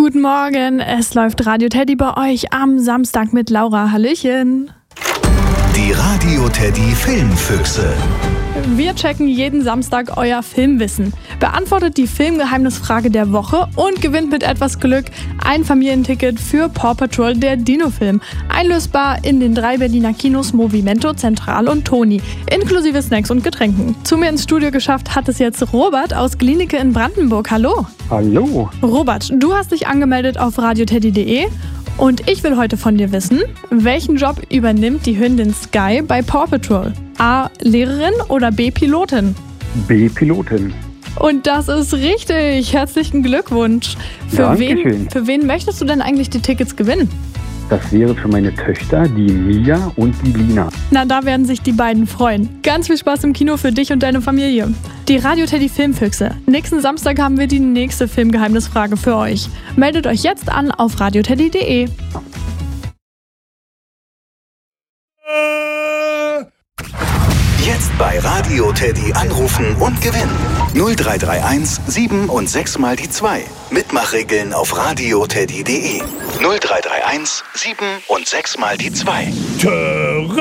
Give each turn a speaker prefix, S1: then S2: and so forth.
S1: Guten Morgen, es läuft Radio Teddy bei euch am Samstag mit Laura. Hallöchen.
S2: Die Radio Teddy Filmfüchse.
S1: Wir checken jeden Samstag euer Filmwissen, beantwortet die Filmgeheimnisfrage der Woche und gewinnt mit etwas Glück ein Familienticket für Paw Patrol, der Dino-Film. Einlösbar in den 3 Berliner Kinos Movimento, Zentral und Toni, inklusive Snacks und Getränken. Zu mir ins Studio geschafft hat es jetzt Robert aus Glienicke in Brandenburg. Hallo.
S3: Hallo.
S1: Robert, du hast dich angemeldet auf radioteddy.de. Und ich will heute von dir wissen, welchen Job übernimmt die Hündin Sky bei Paw Patrol? A. Lehrerin oder B. Pilotin?
S3: B. Pilotin.
S1: Und das ist richtig. Herzlichen Glückwunsch.
S3: Dankeschön.
S1: Für wen möchtest du denn eigentlich die Tickets gewinnen?
S3: Das wäre für meine Töchter, die Mia und die Lina.
S1: Na, da werden sich die beiden freuen. Ganz viel Spaß im Kino für dich und deine Familie. Die Radio Teddy Filmfüchse. Nächsten Samstag haben wir die nächste Filmgeheimnisfrage für euch. Meldet euch jetzt an auf radioteddy.de.
S2: Jetzt bei Radio Teddy anrufen und gewinnen. 0331 7 und 6 mal die 2. Mitmachregeln auf radioteddy.de. 0331 7 und 6 mal die 2.